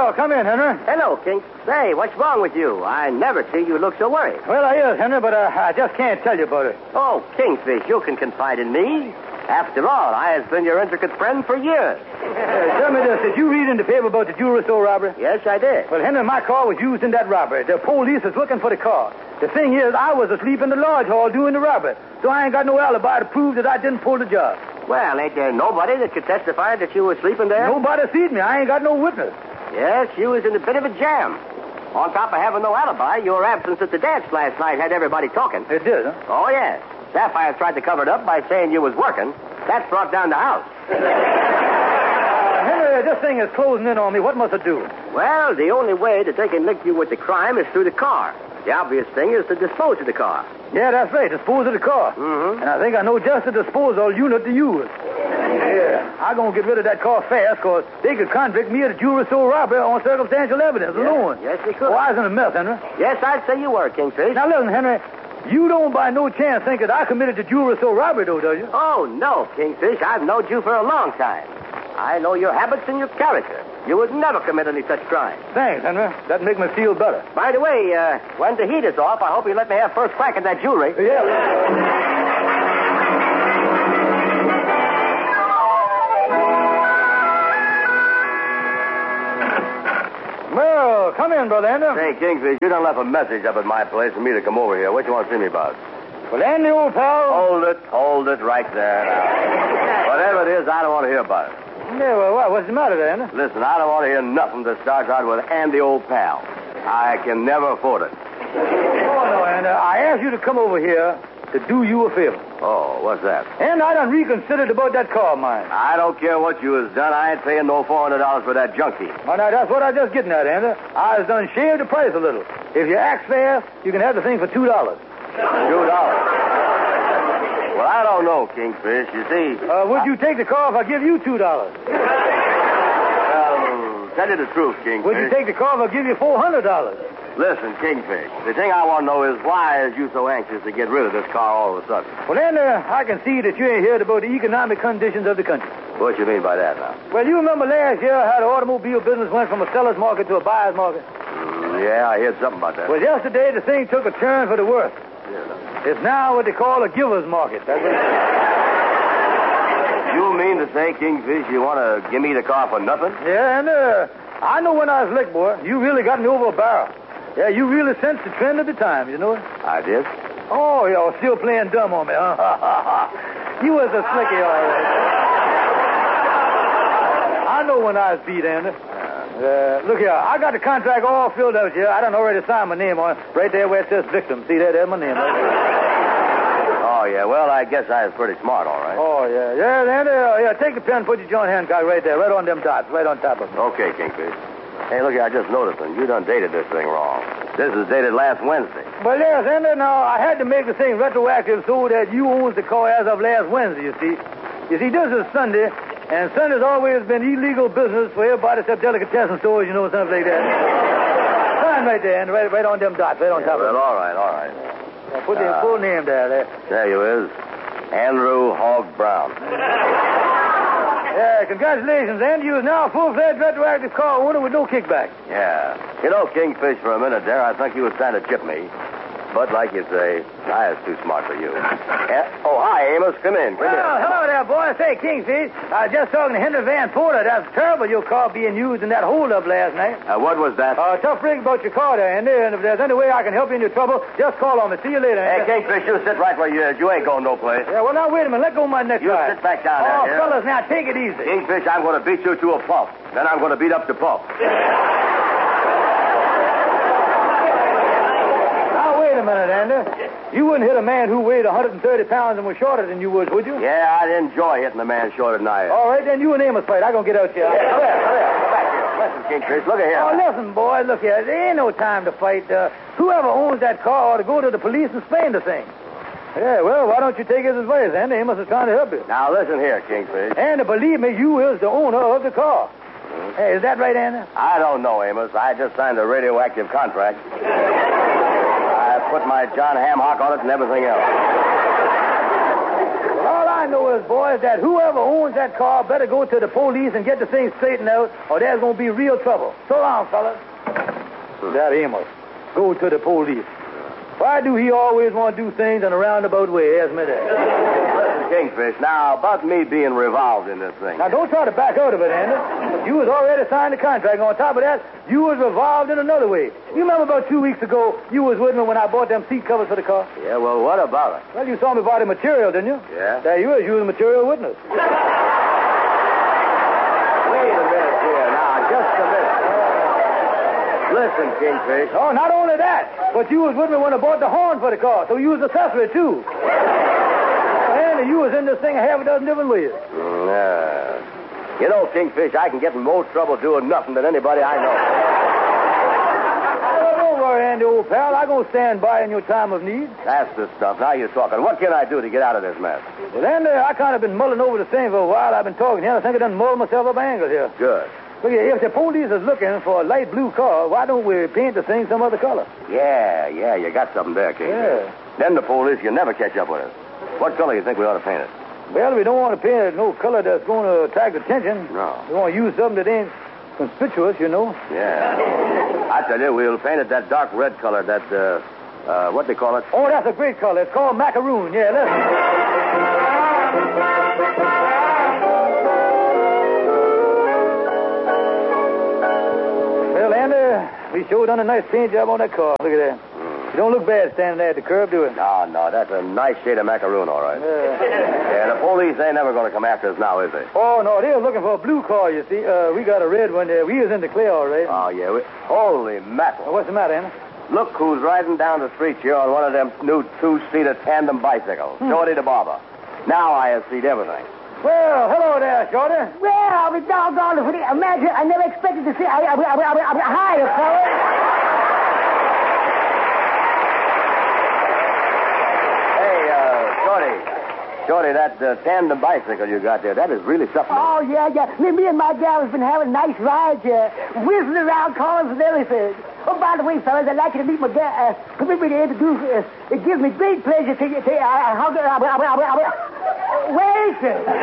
Well, come in, Henry. Hello, King. Say, what's wrong with you? I never see you look so worried. Well, I is, Henry, but I just can't tell you about it. Oh, Kingfish, you can confide in me. After all, I has been your intricate friend for years. Tell me this. Did you read in the paper about the jewelry store robbery? Yes, I did. Well, Henry, my car was used in that robbery. The police is looking for the car. The thing is, I was asleep in the lodge hall doing the robbery, so I ain't got no alibi to prove that I didn't pull the job. Well, ain't there nobody that could testify that you were sleeping there? Nobody seen me. I ain't got no witness. Yes, you was in a bit of a jam. On top of having no alibi, your absence at the dance last night had everybody talking. It did, huh? Oh, yes. Sapphire tried to cover it up by saying you was working. That brought down the house. Henry, this thing is closing in on me. What must I do? Well, the only way that they can link you with the crime is through the car. The obvious thing is to dispose of the car. Yeah, that's right. Dispose of the car. Mm-hmm. And I think I know just the disposal unit to use. Yeah, I'm going to get rid of that car fast, because they could convict me of the jewelry store robbery on circumstantial evidence alone. Yes, they could. Oh, I was in a mess, Henry. Yes, I'd say you were, Kingfish. Now, listen, Henry. You don't by no chance think that I committed the jewelry store robbery, though, do you? Oh, no, Kingfish. I've known you for a long time. I know your habits and your character. You would never commit any such crime. Thanks, Henry. That make me feel better. By the way, when the heat is off, I hope you let me have first crack at that jewelry. Yeah. Well, come in, Brother Andy. Say, Kingfish, you done left a message up at my place for me to come over here. What you want to see me about? Well, Andy, old pal. Hold it right there now. Whatever it is, I don't want to hear about it. Yeah, well, what's the matter there, Andy? Listen, I don't want to hear nothing that starts out with Andy, old pal. I can never afford it. Oh, no, Andy. I asked you to come over here to do you a favor. Oh, what's that? And I done reconsidered about that car of mine. I don't care what you has done. I ain't paying no $400 for that junkie. Well, now, that's what I just getting at, Andy. I has done shaved the price a little. If you act fair, you can have the thing for $2. $2? Well, I don't know, Kingfish. You see... would you take the car if I give you $2? Well, tell you the truth, Kingfish. Would you take the car if I give you $400? Listen, Kingfish, the thing I want to know is why is you so anxious to get rid of this car all of a sudden? Well, then, I can see that you ain't heard about the economic conditions of the country. What you mean by that now? Well, you remember last year how the automobile business went from a seller's market to a buyer's market? Yeah, I heard something about that. Well, yesterday the thing took a turn for the worse. Yeah. It's now what they call a giver's market. That's it. You mean to say, Kingfish, you want to give me the car for nothing? Yeah, and I know when I was licked, boy, you really got me over a barrel. Yeah, you really sensed the trend of the time, you know it? I did. Oh, you're still playing dumb on me, huh? You was a slicky, all right. I know when I was beat, Andy. Look here, I got the contract all filled out here. I done already signed my name on it. Right there where it says victim. See, there's my name right there. Oh, yeah, well, I guess I was pretty smart, all right. Oh, yeah. Yeah, Andy, yeah, take the pen and put your John Hancock right there, right on them dots, right on top of them. Okay, Kingfish. Hey, look here, I just noticed something. You done dated this thing wrong. This is dated last Wednesday. Well, yes, Andy, now, I had to make the thing retroactive so that you owns the car as of last Wednesday, you see. You see, this is Sunday, and Sunday's always been illegal business for everybody except delicatessen stores, you know, stuff like that. Sign right there, Andy, right on them dots, right on top of them. Well, all right. Yeah, put your full name there. There you is. Andrew Hogg Brown. Yeah, congratulations, Andy. You is now a full-fledged retroactive car owner with no kickback. Yeah. You know, Kingfish, for a minute there, I think you was trying to chip me. But like you say, I was too smart for you. Oh, hi, Amos. Come in. Well, hello there, boy. Say, Kingfish, I was just talking to Henry Van Porter. That's terrible, your car being used in that holdup last night. What was that? Tough rig about your car there, Andy. And if there's any way I can help you in your trouble, just call on me. See you later, Hey, Andy. Kingfish, you sit right where you is. You ain't going no place. Yeah, well, now, wait a minute. Let go of my necktie. You sit back down there. Oh, Yeah? fellas, now, take it easy. Kingfish, I'm going to beat you to a pulp. Then I'm going to beat up the pulp. Now, wait a minute, Andy. You wouldn't hit a man who weighed 130 pounds and was shorter than you would you? Yeah, I'd enjoy hitting a man shorter than I am. All right, then you and Amos fight. I'm going to get out here. Come here. Come back here. Listen, Kingfish, look at here. Oh, listen, boy, look here. There ain't no time to fight. Whoever owns that car ought to go to the police and explain the thing. Yeah, well, why don't you take his advice, Andy? Amos is trying to help you. Now, listen here, Kingfish. And believe me, you is the owner of the car. Hey, is that right, Andy? I don't know, Amos. I just signed a radioactive contract. I put my John Hancock on it and everything else. Well, all I I know is, boys, that whoever owns that car better go to the police and get the thing straightened out, or there's going to be real trouble. So long, fellas. That Amos. Go to the police. Why do he always want to do things in a roundabout way? Ask me that. Listen, Kingfish, now, about me being revolved in this thing. Now, don't try to back out of it, Andy. You was already signed the contract. On top of that, you was revolved in another way. You remember about 2 weeks ago, you was with me when I bought them seat covers for the car? Yeah, well, what about it? Well, you saw me buy the material, didn't you? Yeah. There you was. You was a material witness. Wait a minute here, now, just a minute. Listen, Kingfish. Oh, not only that, but you was with me when I bought the horn for the car, so you was accessory, too. Andy, you was in this thing a half a dozen different ways. You know, Kingfish, I can get in more trouble doing nothing than anybody I know. Well, don't worry, Andy, old pal. I'm going to stand by in your time of need. That's the stuff. Now you're talking. What can I do to get out of this mess? Well, Andy, I kind of been mulling over the thing for a while. I've been talking here. I think I done mulled myself up angles here. Good. Look here, if the police is looking for a light blue car, why don't we paint the thing some other color? Yeah, you got something there, Kingfish. Yeah. Then the police can never catch up with us. What color do you think we ought to paint it? Well, we don't want to paint it no color that's going to attract attention. No. We want to use something that ain't conspicuous, you know. Yeah. I tell you, we'll paint it that dark red color, that, what they call it? Oh, that's a great color. It's called macaroon. Yeah, listen. Well, Andy, we sure done a nice paint job on that car. Look at that. You don't look bad standing there at the curb, do it? No, that's a nice shade of macaroon, all right. Yeah, the police ain't never going to come after us now, is they? Oh, no, they're looking for a blue car, you see. We got a red one there. We was in the clear, all right. Oh, yeah. Holy mackerel. What's the matter, Andy? Look who's riding down the street here on one of them new two-seater tandem bicycles. Shorty the barber. Now I have seen everything. Well, hello there, Shorty. Well, I'll be doggone if it. Imagine, I never expected to see. Hi, fella. Shorty, that tandem bicycle you got there, that is really something. Oh, yeah. Me and my gal has been having nice rides here, whizzing around corners and everything. Oh, by the way, fellas, I'd like you to meet my gal. Permit me to introduce. It gives me great pleasure to you. Wait.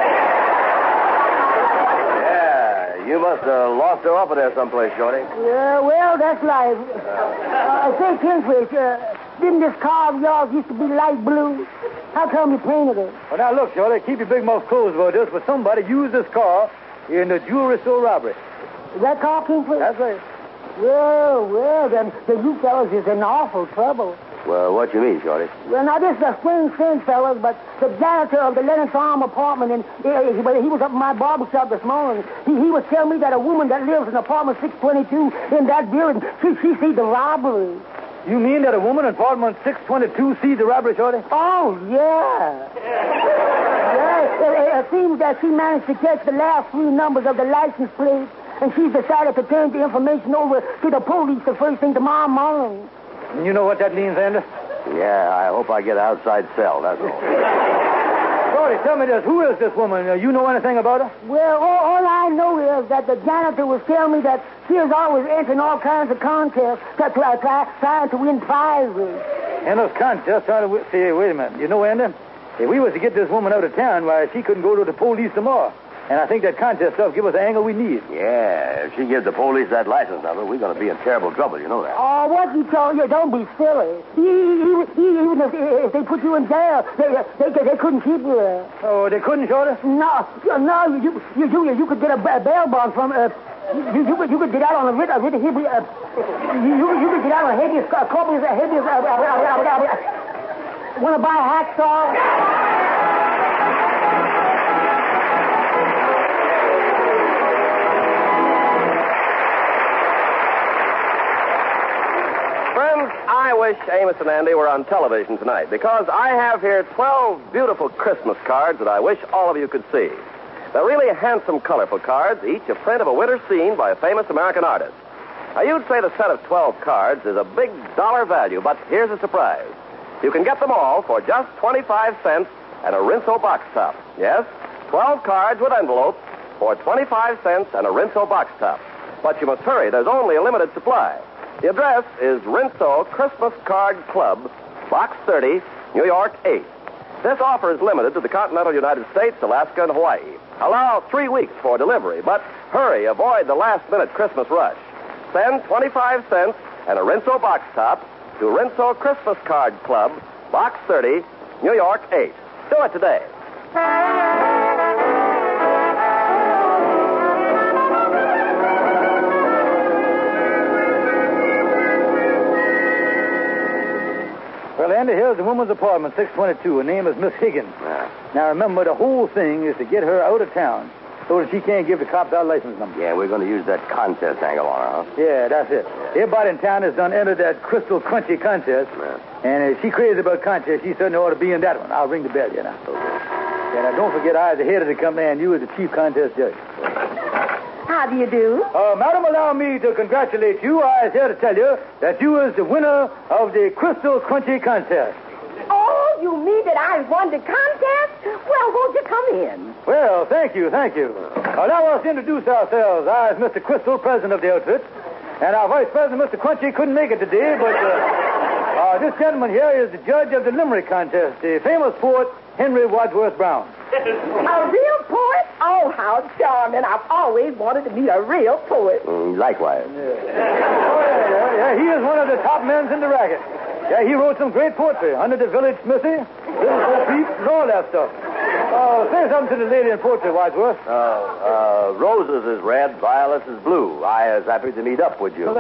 Yeah, you must have lost her up there someplace, Shorty. Yeah, well, that's life. Say, Kingfish, didn't this car of yours used to be light blue? How come you painted it? Well, now, look, Shorty, keep your big mouth closed about this, but somebody used this car in the jewelry store robbery. Is that car, Kingfish? That's right. Well, then you fellas is in awful trouble. Well, what you mean, Shorty? Well, now, this is a strange thing, fellas, but the janitor of the Lennox Farm apartment, and he was up in my barber shop this morning. He was telling me that a woman that lives in apartment 622 in that building, she see the robbery. You mean that a woman in apartment 622 sees the robbery, Shorty? Oh, yeah. Yeah, it seems that she managed to catch the last three numbers of the license plate, and she's decided to turn the information over to the police the first thing tomorrow morning. You know what that means, Andy? Yeah, I hope I get an outside cell, that's all. Shorty, tell me this. Who is this woman? You know anything about her? Well, all I know is that the janitor was telling me that she is always entering all kinds of contests trying to win prizes. And those contests trying to say, wait a minute. You know, Andy, if we was to get this woman out of town, why, she couldn't go to the police tomorrow. And I think that contest stuff give us the angle we need. Yeah, if she gives the police that license number, we're going to be in terrible trouble, you know that. Oh, what you tell you? Don't be silly. Even if they put you in jail, they couldn't keep you there. Oh, they couldn't, Shorty? No, you could get a bail bond from... You could get out on a writ habeas you could get out on a habeas corpus. Want to buy a hacksaw? Friends, I wish Amos and Andy were on television tonight because I have here 12 beautiful Christmas cards that I wish all of you could see. They're really handsome, colorful cards, each a print of a winter scene by a famous American artist. Now, you'd say the set of 12 cards is a big dollar value, but here's a surprise. You can get them all for just 25 cents and a Rinso box top. Yes, 12 cards with envelopes for 25 cents and a Rinso box top. But you must hurry. There's only a limited supply. The address is Rinso Christmas Card Club, Box 30, New York 8. This offer is limited to the continental United States, Alaska, and Hawaii. Allow 3 weeks for delivery, but hurry, avoid the last-minute Christmas rush. Send 25 cents and a Rinso box top to Rinso Christmas Card Club, Box 30, New York 8. Do it today. Well, Andy, here's the woman's apartment, 622. Her name is Miss Higgins. Yeah. Now, remember, the whole thing is to get her out of town so that she can't give the cops our license number. Yeah, we're going to use that contest angle on her, huh? Yeah, that's it. Everybody in town has done entered that Crystal Crunchy contest. Yeah. And if she's crazy about contests, she certainly ought to be in that one. I'll ring the bell, you know. Okay. And don't forget, I, as the head of the company, and you as the chief contest judge. How do you do? Madam, allow me to congratulate you. I was here to tell you that you is the winner of the Crystal Crunchy contest. Oh, you mean that I won the contest? Well, won't you come in? Well, thank you. Now let's introduce ourselves. I is Mr. Crystal, president of the outfit. And our vice president, Mr. Crunchy, couldn't make it today, but this gentleman here is the judge of the Limerick contest, the famous poet Henry Wadsworth Brown. A real poet? Oh, how charming. I've always wanted to meet a real poet. Likewise. Yeah, he is one of the top men in the racket. Yeah, he wrote some great poetry. Under the Village Smithy, Little Bo Peep, and all that stuff. Say something to the lady in poetry, Wadsworth. Roses is red, violets is blue. I is happy to meet up with you.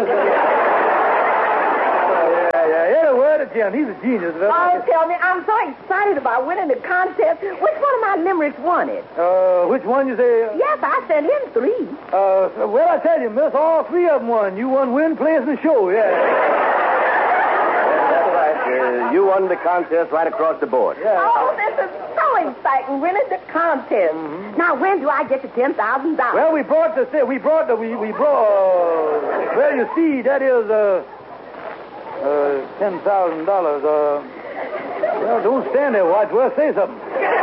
Yeah, a word of Jim. He's a genius. Oh, tell me, I'm so excited about winning the contest. Which one of my limericks won it? Which one you say? Yes, I sent him 3. Well, I tell you, miss, all 3 of them won. You won win, place, and show, yeah. That's right. You won the contest right across the board. Yeah. Oh, this is so exciting, winning the contest. Mm-hmm. Now, when do I get the $10,000? Well, we brought, well, you see, that is, $10,000. Well, don't stand there, Wadsworth. Say something.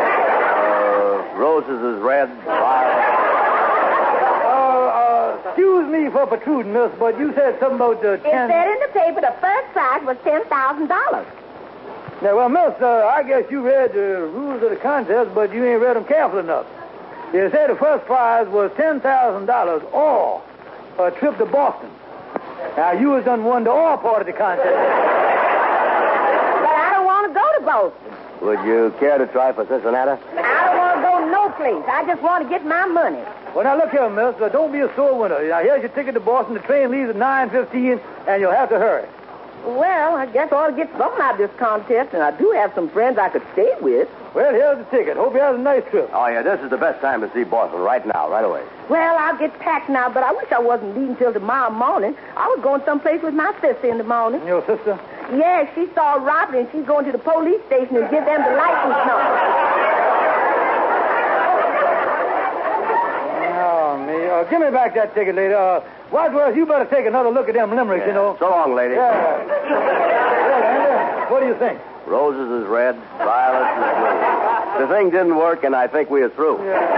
Roses is red, violets. Excuse me for protruding, miss, but you said something about 10... It said in the paper the first prize was $10,000. Yeah, well, miss, I guess you read the rules of the contest, but you ain't read them careful enough. You said the first prize was $10,000 or a trip to Boston. Now, you has done won the all part of the contest. But I don't want to go to Boston. Would you care to try for Cincinnati? I don't want to go no place. I just want to get my money. Well, now, look here, miss. Don't be a sore winner. Now, here's your ticket to Boston. The train leaves at 9:15, and you'll have to hurry. Well, I guess I ought to get something out of this contest, and I do have some friends I could stay with. Well, here's the ticket. Hope you have a nice trip. Oh, yeah, this is the best time to see Boston, right now, right away. Well, I'll get packed now, but I wish I wasn't leaving till tomorrow morning. I was going someplace with my sister in the morning. Your sister? Yeah, she saw a robbery, and she's going to the police station and give them the license number. Oh, me. Give me back that ticket, lady. Wadsworth, you better take another look at them limericks, you know. So long, lady. Yeah. Well, Andy, what do you think? Roses is red, violets is blue. The thing didn't work, and I think we are through.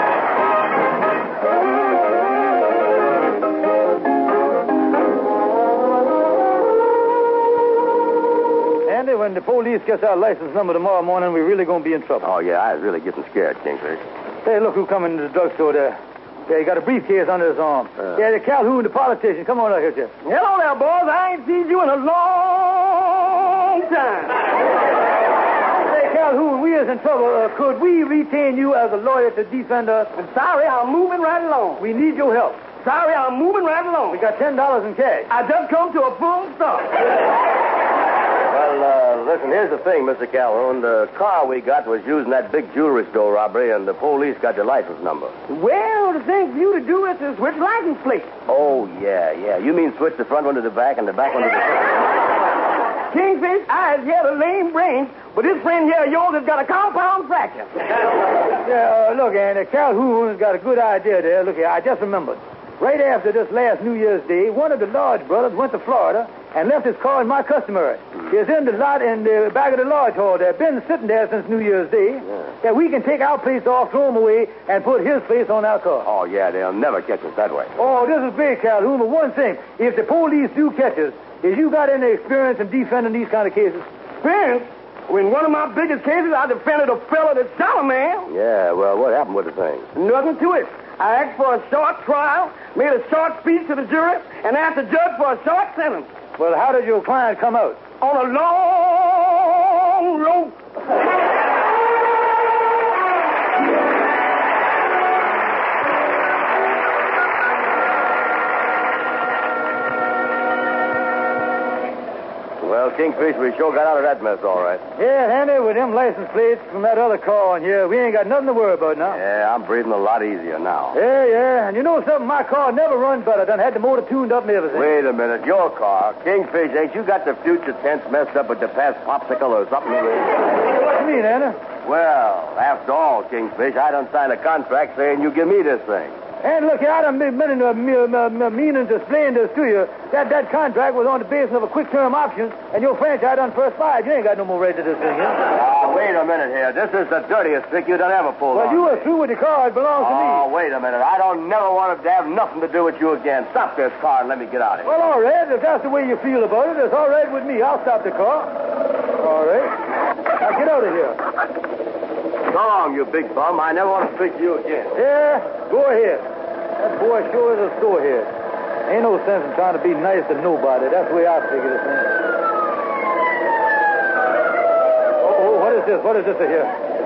Andy, when the police gets our license number tomorrow morning, we're really going to be in trouble. Oh, yeah, I was really getting scared, Kingfish. Hey, look who come into the drugstore there. Yeah, he got a briefcase under his arm. Yeah, the Calhoun, the politician. Come on out here, Jeff. Hello there, boys. I ain't seen you in a long time. Hey, Calhoun, we is in trouble. Could we retain you as a lawyer to defend us? I'm sorry, I'm moving right along. We need your help. Sorry, I'm moving right along. We got $10 in cash. I just come to a full stop. Well, listen, here's the thing, Mr. Calhoun. The car we got was used in that big jewelry store robbery, and the police got the license number. Well, the thing for you to do is to switch license plates. Oh, yeah. You mean switch the front one to the back and the back one to the front? Kingfish, I has had a lame brain, but this friend here of yours has got a compound fracture. Yeah, look, Andy, Calhoun's got a good idea there. Look here, I just remembered. Right after this last New Year's Day, one of the Lodge brothers went to Florida and left his car in my customary. It's in the lot in the back of the Lodge hall there. Been sitting there since New Year's Day. Yeah, we can take our place off, throw him away, and put his place on our car. Oh, yeah, they'll never catch us that way. Oh, this is big, Calhoun. But one thing, if the police do catch us, is you got any experience in defending these kind of cases? Experience? In one of my biggest cases, I defended a fella that shot a man. Yeah, well, what happened with the thing? Nothing to it. I asked for a short trial, made a short speech to the jury, and asked the judge for a short sentence. Well, how did your client come out? On a long rope. Well, Kingfish, we sure got out of that mess all right. Yeah, Handy, with them license plates from that other car on here, we ain't got nothing to worry about now. Yeah, I'm breathing a lot easier now. Yeah, and you know something? My car never runs better. Done had the motor tuned up and everything. Wait a minute. Your car, Kingfish, ain't you got the future tense messed up with the past popsicle or something? What you mean, Anna? Well, after all, Kingfish, I done signed a contract saying you give me this thing. And look, I done been meaning to explain this to you. That contract was on the basis of a quick-term option, and your franchise done first five. You ain't got no more right to this thing, yeah? Wait a minute here. This is the dirtiest trick you done ever pulled Well, on. you were through with the car. It belongs to me. Oh, wait a minute. I don't never want to have nothing to do with you again. Stop this car and let me get out of here. Well, all right. If that's the way you feel about it, it's all right with me. I'll stop the car. All right. Now, get out of here. So long, you big bum. I never want to speak to you again. Yeah, go ahead. That boy sure is a storehead. Ain't no sense in trying to be nice to nobody. That's the way I figure this thing. Oh, what is this? What is this here?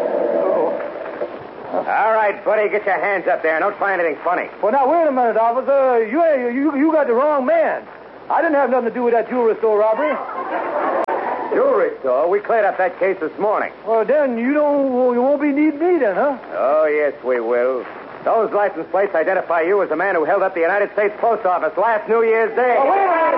All right, buddy, get your hands up there. Don't try anything funny. Well, now, wait a minute, officer. You got the wrong man. I didn't have nothing to do with that jewelry store robbery. Jewelry store? We cleared up that case this morning. Well, then you won't be needing me then, huh? Oh, yes, we will. Those license plates identify you as the man who held up the United States Post Office last New Year's Day. Oh, wait a minute.